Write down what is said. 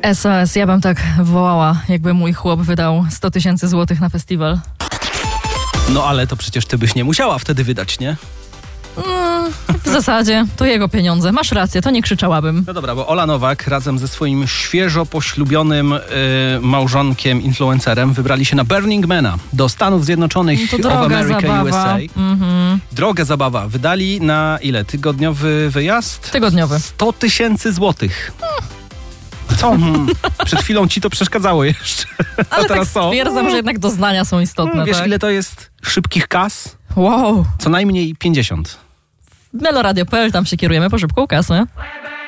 SOS, ja bym tak wołała, jakby mój chłop wydał 100 000 złotych na festiwal. No ale to przecież ty byś nie musiała wtedy wydać, nie? W zasadzie to jego pieniądze. Masz rację, to nie krzyczałabym. No dobra, bo Ola Nowak razem ze swoim świeżo poślubionym małżonkiem, influencerem wybrali się na Burning Mana do Stanów Zjednoczonych To of droga America, zabawa. USA. Droga zabawa. Wydali na ile? Tygodniowy wyjazd? Tygodniowy. 100 000 złotych. Co? Przed chwilą ci to przeszkadzało jeszcze. Ale A teraz tak co? stwierdzam, że jednak doznania są istotne. Wiesz, tak? ile to jest szybkich kas? Wow. Co najmniej 50. Meloradio.pl, tam się kierujemy po szybką kasę.